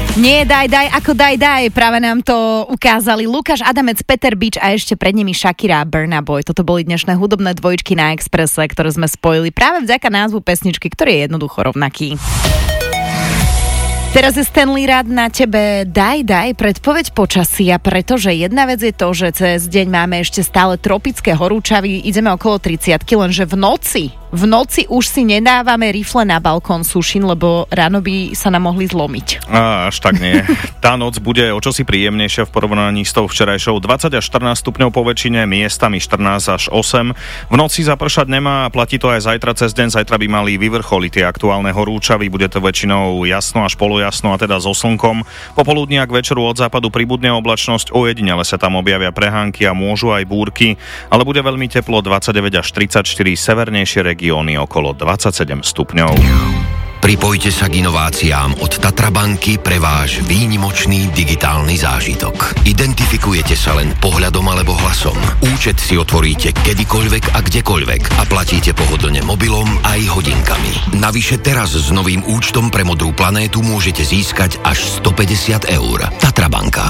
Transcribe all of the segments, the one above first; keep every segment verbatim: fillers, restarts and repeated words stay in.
Nie, daj, daj, ako daj, daj. Práve nám to ukázali Lukáš Adamec, Peter Bič a ešte pred nimi Shakira a Burna Boy. Toto boli dnešné hudobné dvojičky na Expresse, ktoré sme spojili práve vďaka názvu pesničky, ktorý je jednoducho rovnaký. Teraz je Stanley rád na tebe. Daj, daj, predpoveď počasia, pretože jedna vec je to, že cez deň máme ešte stále tropické horúčavy, ideme okolo tridsiatky, lenže v noci, v noci už si nedávame rifle na balkón sušin, lebo ráno by sa nám mohli zlomiť. Á, až tak nie. Tá noc bude o čosi príjemnejšia v porovnaní s tou včerajšou. dvadsať až štrnásť stupňov po väčšine, miestami štrnásť až osem. V noci zapršať nemá a platí to aj zajtra cez deň. Zajtra by mali vyvrcholiť tie aktuálne horúčavy. Bude to väčšinou jasno až polojasno a teda so slnkom. Popoludní a k večeru od západu pribudne oblačnosť, ojedinele sa tam objavia prehánky a môžu aj búrky, ale bude veľmi teplo, dvadsaťdeväť až tridsaťštyri, severnejšie regióny okolo dvadsaťsedem stupňov. Pripojte sa k inováciám od Tatra banky pre váš výnimočný digitálny zážitok. Identifikujete sa len pohľadom alebo hlasom. Účet si otvoríte kedykoľvek a kdekoľvek a platíte pohodlne mobilom aj hodinkami. Navyše teraz s novým účtom pre Modrú planétu môžete získať až stopäťdesiat eur. Tatra banka.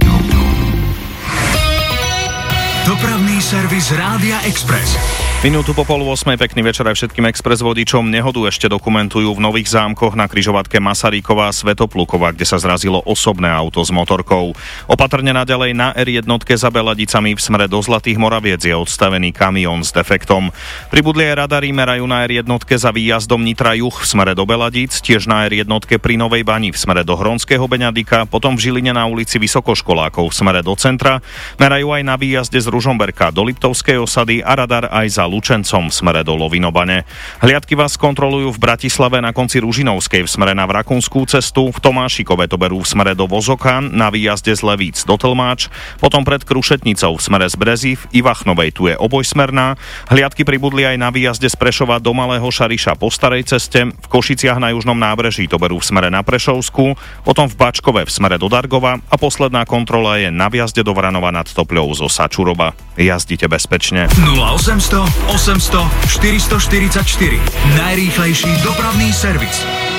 Dopravný servis Rádia Express. Minútu po pol ôsmej, pekný večer aj všetkým Express vodičom. Nehodu ešte dokumentujú v Nových Zámkoch na križovatke Masarykova a Svätoplukova, kde sa zrazilo osobné auto s motorkou. Opatrne naďalej na er jedna za Beladicami v smere do Zlatých Moraviec je odstavený kamión s defektom. Pribudli aj radary, merajú na er jedna za výjazdom Nitra Juh v smere do Beladic, tiež na er jedna pri Novej Bani v smere do Hronského Beňadika, potom v Žiline na ulici Vysokoškolákov v smere do centra. Merajú aj na výjazde z Ružomberka do Liptovskej osady a radar aj za Lučencom v smere do Lovinobane. Hliadky vás kontrolujú v Bratislave na konci Ružinovskej v smere na Vrakunskú cestu, v Tomášikove to berú v smere do Vozokán, na výjazde z Levíc do Tlmáč, potom pred Krušetnicou v smere z Brezív, Ivachnovej tu je obojsmerná. Hliadky pribudli aj na výjazde z Prešova do Malého Šariša po starej ceste, v Košiciach na južnom nábreží to berú v smere na Prešovsku, potom v Bačkove v smere do Dargova a posledná kontrola je na výjazde do Vranova nad Topľou zo Sačuroba. Jazdite bezpečne. nula osemsto osemsto štyristoštyridsaťštyri. Najrýchlejší dopravný servis.